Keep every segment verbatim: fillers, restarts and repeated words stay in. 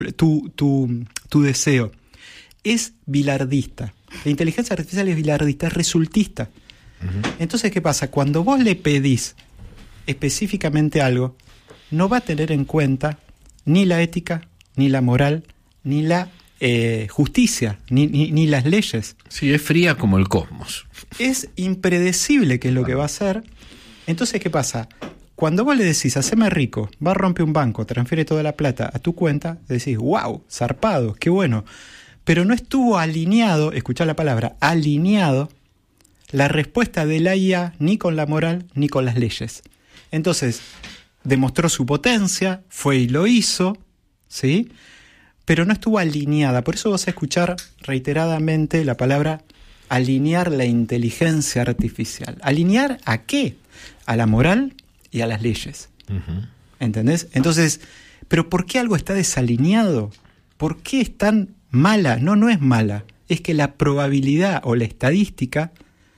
tu, tu, tu deseo. Es bilardista. La inteligencia artificial es bilardista, es resultista. Uh-huh. Entonces, ¿qué pasa? Cuando vos le pedís específicamente algo, no va a tener en cuenta ni la ética, ni la moral, ni la eh, justicia, ni, ni, ni las leyes. Sí, es fría como el cosmos. Es impredecible qué es lo que va a hacer. Entonces, ¿qué pasa? Cuando vos le decís, haceme rico, va a romper un banco, transfiere toda la plata a tu cuenta, decís, wow, zarpado, qué bueno. Pero no estuvo alineado, escuchá la palabra, alineado, la respuesta de la I A ni con la moral ni con las leyes. Entonces, demostró su potencia, fue y lo hizo, ¿sí? Pero no estuvo alineada. Por eso vas a escuchar reiteradamente la palabra alinear la inteligencia artificial. ¿Alinear a qué? A la moral y a las leyes. Uh-huh. ¿Entendés? Entonces, ¿pero por qué algo está desalineado? ¿Por qué es tan mala? No, no es mala. Es que la probabilidad o la estadística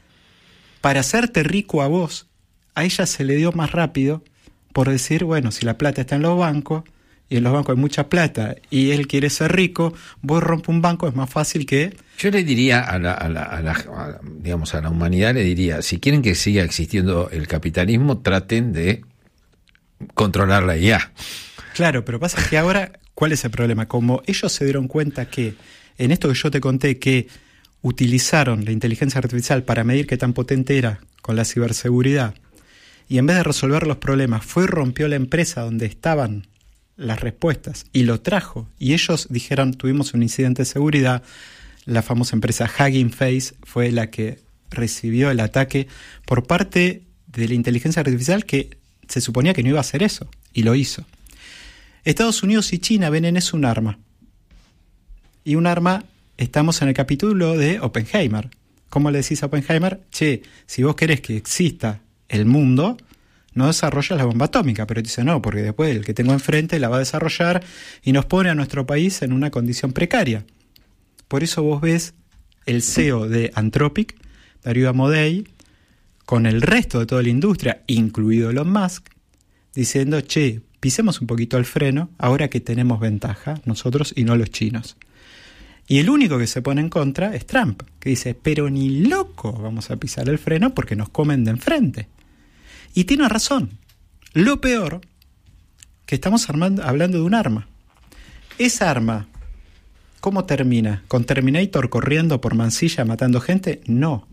para hacerte rico a vos, a ella se le dio más rápido por decir, bueno, si la plata está en los bancos, y en los bancos hay mucha plata, y él quiere ser rico, vos rompes un banco, es más fácil que... Yo le diría a la, a la, a la, a, digamos, a la humanidad, le diría, si quieren que siga existiendo el capitalismo, traten de controlar la I A. Claro, pero pasa que ahora, ¿cuál es el problema? Como ellos se dieron cuenta que, en esto que yo te conté, que utilizaron la inteligencia artificial para medir qué tan potente era con la ciberseguridad, y en vez de resolver los problemas, fue y rompió la empresa donde estaban las respuestas y lo trajo. Y ellos dijeron, tuvimos un incidente de seguridad, la famosa empresa Hugging Face fue la que recibió el ataque por parte de la inteligencia artificial que se suponía que no iba a hacer eso, y lo hizo. Estados Unidos y China ven en eso un arma. Y un arma, estamos en el capítulo de Oppenheimer. ¿Cómo le decís a Oppenheimer? Che, si vos querés que exista el mundo, no desarrollas la bomba atómica, pero dice no, porque después el que tengo enfrente la va a desarrollar y nos pone a nuestro país en una condición precaria. Por eso vos ves el C E O de Anthropic, Darío Amodei, con el resto de toda la industria, incluido Elon Musk, diciendo, che, pisemos un poquito el freno, ahora que tenemos ventaja, nosotros y no los chinos. Y el único que se pone en contra es Trump, que dice, pero ni loco vamos a pisar el freno porque nos comen de enfrente. Y tiene razón. Lo peor, que estamos armando, hablando de un arma. Esa arma, ¿cómo termina? ¿Con Terminator corriendo por Mansilla matando gente? No.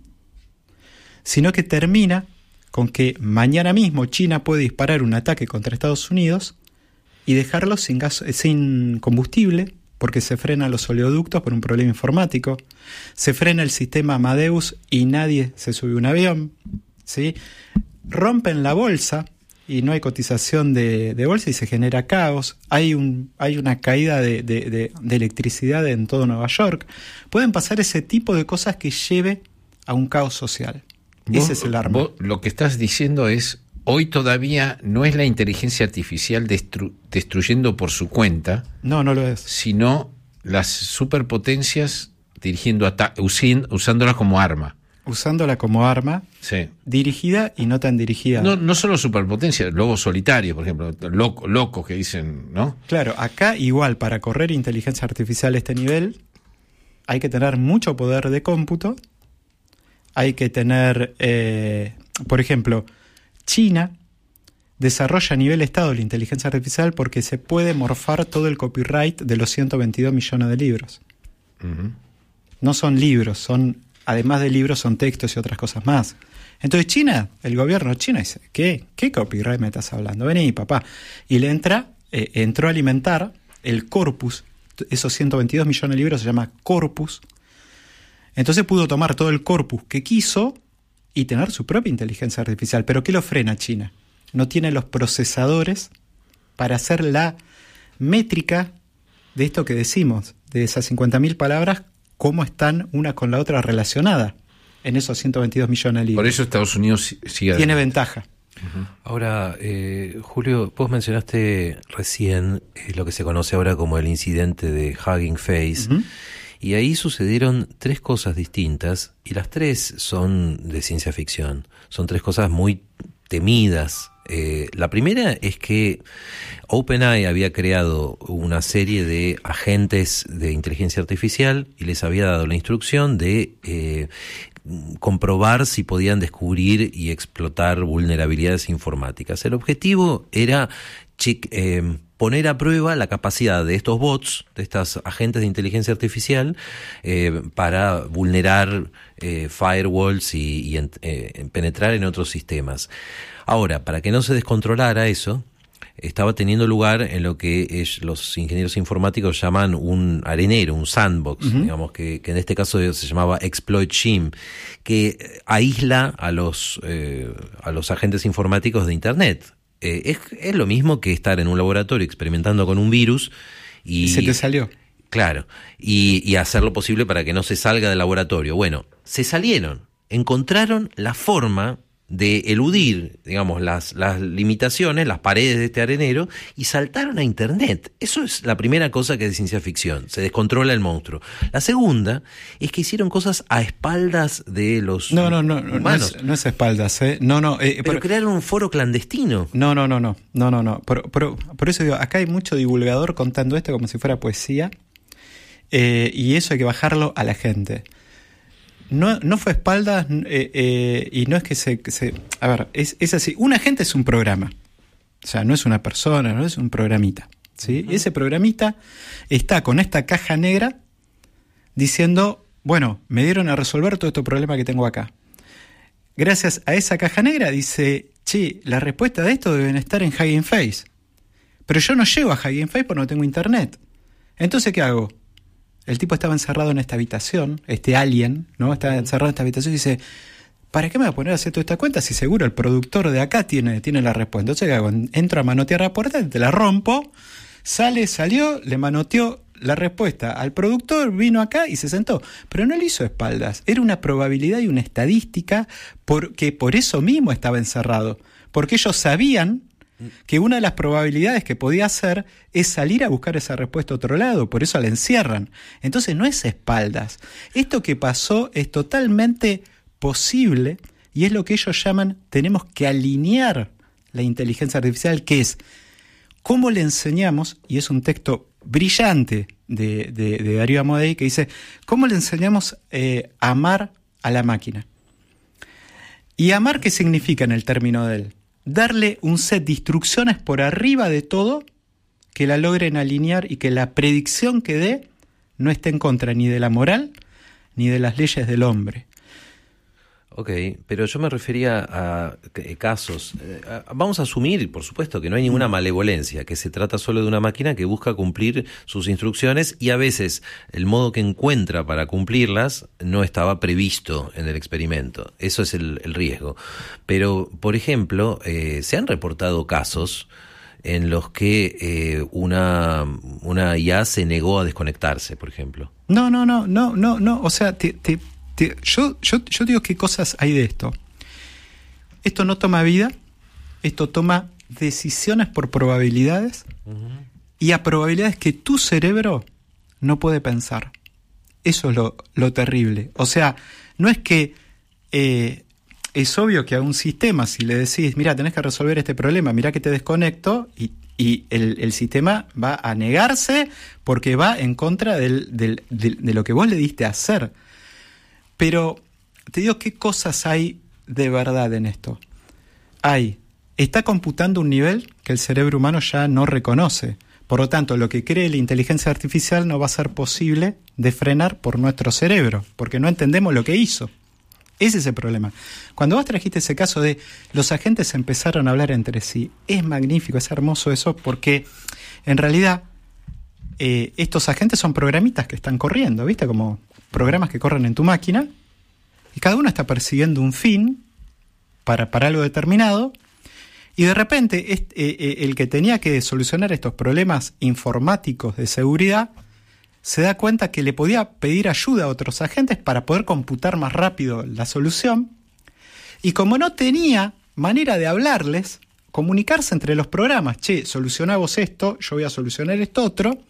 Sino que termina con que mañana mismo China puede disparar un ataque contra Estados Unidos y dejarlo sin gas, sin combustible, porque se frenan los oleoductos por un problema informático, se frena el sistema Amadeus y nadie se sube a un avión, ¿sí? Rompen la bolsa y no hay cotización de, de bolsa y se genera caos, hay un hay una caída de, de, de, de electricidad en todo Nueva York. Pueden pasar ese tipo de cosas que lleve a un caos social. Vos, Ese es el arma. Vos, lo que estás diciendo es, hoy todavía no es la inteligencia artificial destru- destruyendo por su cuenta. No, no lo es. Sino las superpotencias dirigiendo ata- usin- usándola como arma. Usándola como arma, sí. Dirigida y no tan dirigida. No, no solo superpotencias, lobos solitarios, por ejemplo, loco, locos que dicen, ¿no? Claro, acá igual, para correr inteligencia artificial a este nivel, hay que tener mucho poder de cómputo, hay que tener, eh, por ejemplo, China desarrolla a nivel Estado la inteligencia artificial porque se puede morfar todo el copyright de los ciento veintidós millones de libros. Uh-huh. No son libros, son... Además de libros, son textos y otras cosas más. Entonces China, el gobierno chino dice, ¿qué? ¿Qué copyright me estás hablando? Vení, papá. Y le entra, eh, entró a alimentar el corpus, esos ciento veintidós millones de libros se llama corpus. Entonces pudo tomar todo el corpus que quiso y tener su propia inteligencia artificial. ¿Pero qué lo frena China? No tiene los procesadores para hacer la métrica de esto que decimos, de esas cincuenta mil palabras, cómo están una con la otra relacionadas en esos ciento veintidós millones de libros. Por eso Estados Unidos sigue... Tiene ventaja. Uh-huh. Ahora, eh, Julio, vos mencionaste recién eh, lo que se conoce ahora como el incidente de Hugging Face, uh-huh. Y ahí sucedieron tres cosas distintas, y las tres son de ciencia ficción. Son tres cosas muy temidas Eh, la primera es que OpenAI había creado una serie de agentes de inteligencia artificial y les había dado la instrucción de eh, comprobar si podían descubrir y explotar vulnerabilidades informáticas. El objetivo era chic, eh, poner a prueba la capacidad de estos bots, de estos agentes de inteligencia artificial, eh, para vulnerar eh, firewalls y, y en, eh, penetrar en otros sistemas. Ahora, para que no se descontrolara eso, estaba teniendo lugar en lo que es, los ingenieros informáticos llaman un arenero, un sandbox, uh-huh. digamos que, que en este caso se llamaba Exploit Shim, que aísla a los, eh, a los agentes informáticos de Internet. Eh, es, es lo mismo que estar en un laboratorio experimentando con un virus y... y se te salió. Claro, y, y hacer lo posible para que no se salga del laboratorio. Bueno, se salieron, encontraron la forma de eludir, digamos, las, las limitaciones, las paredes de este arenero, y saltaron a Internet. Eso es la primera cosa que es de ciencia ficción, se descontrola el monstruo. La segunda es que hicieron cosas a espaldas de los no, no, no, humanos. No es, no es espaldas, ¿eh? No, no. Eh, pero, pero crearon un foro clandestino. No, no, no, no, no, no, no. Por, por, por eso digo, acá hay mucho divulgador contando esto como si fuera poesía, eh, y eso hay que bajarlo a la gente. No, no fue espaldas eh, eh, y no es que se... se a ver, es, es así. Un agente es un programa. O sea, no es una persona, no es un programita. ¿Sí? Uh-huh. Ese programita está con esta caja negra diciendo, bueno, me dieron a resolver todo este problema que tengo acá. Gracias a esa caja negra dice, che, la respuesta de esto deben estar en Hugging Face. Pero yo no llego a Hugging Face porque no tengo internet. Entonces, ¿qué hago? El tipo estaba encerrado en esta habitación, este alien, ¿no? Estaba encerrado en esta habitación y dice, ¿para qué me voy a poner a hacer toda esta cuenta si seguro el productor de acá tiene, tiene la respuesta? Entonces, ¿qué hago? Entro a manotear la puerta, te la rompo, sale, salió, le manoteó la respuesta al productor, vino acá y se sentó. Pero no le hizo espaldas, era una probabilidad y una estadística porque por eso mismo estaba encerrado. Porque ellos sabían que una de las probabilidades que podía hacer es salir a buscar esa respuesta a otro lado, por eso la encierran. Entonces no es espaldas. Esto que pasó es totalmente posible y es lo que ellos llaman, tenemos que alinear la inteligencia artificial, que es cómo le enseñamos, y es un texto brillante de, de, de Darío Amodei que dice, ¿cómo le enseñamos eh, a amar a la máquina? ¿Y amar qué significa en el término de él? Darle un set de instrucciones por arriba de todo que la logren alinear y que la predicción que dé no esté en contra ni de la moral ni de las leyes del hombre. Ok, pero yo me refería a casos. Vamos a asumir, por supuesto, que no hay ninguna malevolencia, que se trata solo de una máquina que busca cumplir sus instrucciones y a veces el modo que encuentra para cumplirlas no estaba previsto en el experimento. Eso es el, el riesgo. Pero, por ejemplo, eh, se han reportado casos en los que eh, una, una I A se negó a desconectarse, por ejemplo. No, no, no, no, no, no. O sea, te... te... Yo, yo, yo digo qué cosas hay de esto. Esto no toma vida, esto toma decisiones por probabilidades uh-huh. y a probabilidades que tu cerebro no puede pensar. Eso es lo, lo terrible. O sea, no es que eh, es obvio que a un sistema, si le decís, mira, tenés que resolver este problema, mira que te desconecto, y, y el, el sistema va a negarse porque va en contra del, del, de, de lo que vos le diste a hacer. Pero te digo qué cosas hay de verdad en esto. Hay, está computando un nivel que el cerebro humano ya no reconoce. Por lo tanto, lo que cree la inteligencia artificial no va a ser posible de frenar por nuestro cerebro, porque no entendemos lo que hizo. Ese es el problema. Cuando vos trajiste ese caso de los agentes empezaron a hablar entre sí, es magnífico, es hermoso eso, porque en realidad eh, estos agentes son programitas que están corriendo, ¿viste? Como programas que corren en tu máquina y cada uno está persiguiendo un fin para, para algo determinado y de repente este, eh, eh, el que tenía que solucionar estos problemas informáticos de seguridad se da cuenta que le podía pedir ayuda a otros agentes para poder computar más rápido la solución y como no tenía manera de hablarles, comunicarse entre los programas, che, solucioná vos esto, yo voy a solucionar esto otro.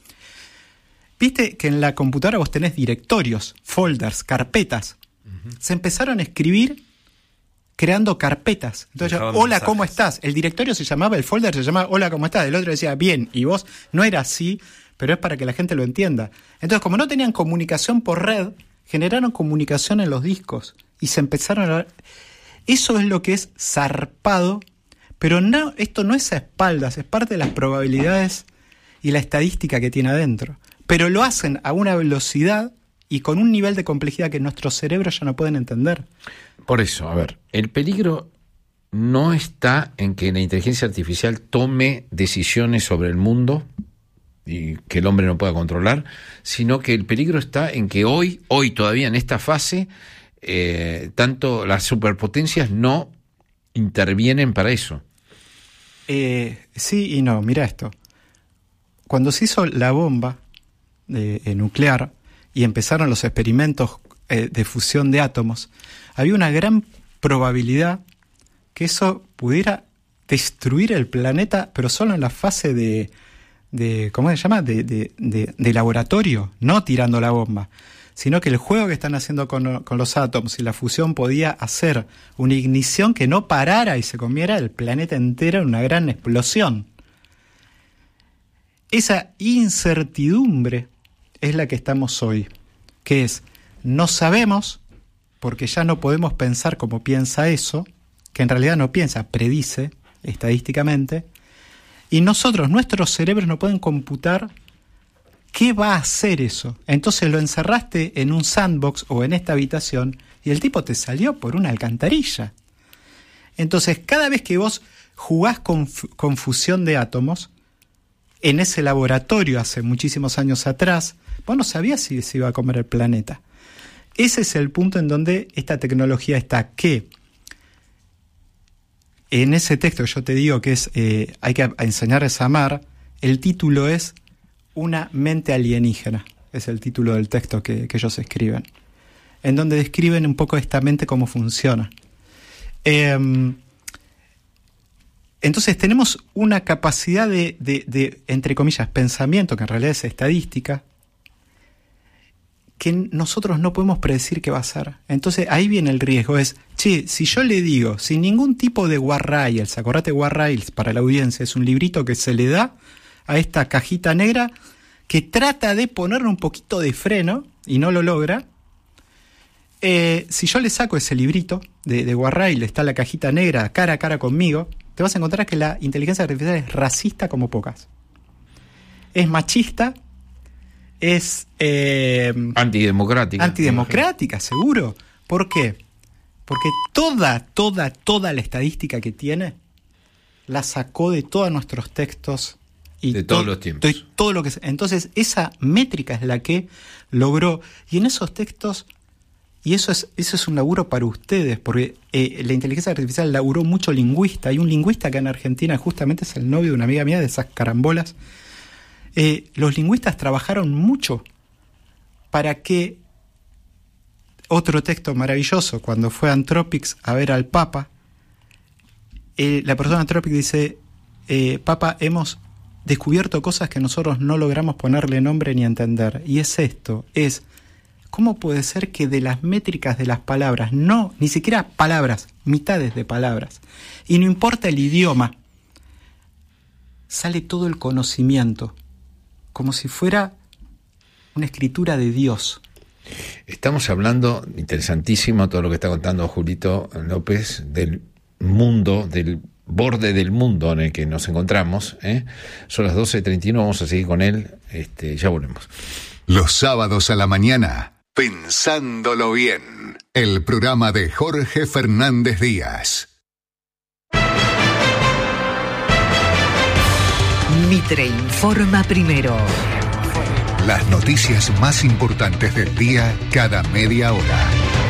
Viste que en la computadora vos tenés directorios, folders, carpetas. Uh-huh. Se empezaron a escribir creando carpetas. Entonces, Dejaban hola, mensajes. ¿cómo estás? El directorio se llamaba, el folder se llamaba hola, ¿cómo estás? El otro decía bien, y vos no era así, pero es para que la gente lo entienda. Entonces, como no tenían comunicación por red, generaron comunicación en los discos y se empezaron a... Eso es lo que es zarpado, pero no, esto no es a espaldas, es parte de las probabilidades y la estadística que tiene adentro. Pero lo hacen a una velocidad y con un nivel de complejidad que nuestros cerebros ya no pueden entender. Por eso, a ver, el peligro no está en que la inteligencia artificial tome decisiones sobre el mundo y que el hombre no pueda controlar, sino que el peligro está en que hoy, hoy todavía en esta fase, eh, tanto las superpotencias no intervienen para eso. Eh, sí y no, mira esto. Cuando se hizo la bomba de, eh, nuclear y empezaron los experimentos eh, de fusión de átomos, había una gran probabilidad que eso pudiera destruir el planeta, pero solo en la fase de, de ¿cómo se llama? De, de, de, de laboratorio, no tirando la bomba, sino que el juego que están haciendo con, con los átomos y la fusión podía hacer una ignición que no parara y se comiera el planeta entero en una gran explosión. Esa incertidumbre es la que estamos hoy, que es, no sabemos, porque ya no podemos pensar como piensa eso, que en realidad no piensa, predice estadísticamente, y nosotros, nuestros cerebros no pueden computar qué va a hacer eso. Entonces lo encerraste en un sandbox o en esta habitación y el tipo te salió por una alcantarilla. Entonces cada vez que vos jugás con, con fusión de átomos, en ese laboratorio hace muchísimos años atrás, vos no sabías si se iba a comer el planeta. Ese es el punto en donde esta tecnología está, que en ese texto que yo te digo que es eh, hay que enseñarles a amar, el título es Una mente alienígena, es el título del texto que, que ellos escriben, en donde describen un poco esta mente cómo funciona. Eh, entonces tenemos una capacidad de, de, de, entre comillas, pensamiento, que en realidad es estadística, que nosotros no podemos predecir qué va a ser. Entonces ahí viene el riesgo, es, che, si yo le digo, sin ningún tipo de guardrails, acordate, guardrails para la audiencia, es un librito que se le da a esta cajita negra que trata de ponerle un poquito de freno y no lo logra. Eh, si yo le saco ese librito de, de guardrail, está la cajita negra cara a cara conmigo, te vas a encontrar que la inteligencia artificial es racista como pocas. Es machista, es eh, antidemocrática. Antidemocrática, seguro. ¿Por qué? Porque toda, toda, toda la estadística que tiene la sacó de todos nuestros textos y de todos to- los tiempos. to- todo lo que entonces esa métrica es la que logró, y en esos textos, y eso es eso es un laburo para ustedes, porque eh, la inteligencia artificial laburó mucho lingüista. Hay un lingüista acá en Argentina, justamente es el novio de una amiga mía, de esas carambolas. Eh, los lingüistas trabajaron mucho para que otro texto maravilloso, cuando fue Anthropics a ver al Papa, eh, la persona Anthropics dice, eh, Papa, hemos descubierto cosas que nosotros no logramos ponerle nombre ni entender, y es esto, es ¿cómo puede ser que de las métricas de las palabras, no, ni siquiera palabras, mitades de palabras, y no importa el idioma, sale todo el conocimiento, como si fuera una escritura de Dios? Estamos hablando, interesantísimo todo lo que está contando Julito López, del mundo, del borde del mundo en el que nos encontramos, ¿eh? Son las doce treinta y uno, vamos a seguir con él, este, ya volvemos. Los sábados a la mañana, Pensándolo Bien, el programa de Jorge Fernández Díaz. Mitre informa primero. Las noticias más importantes del día cada media hora.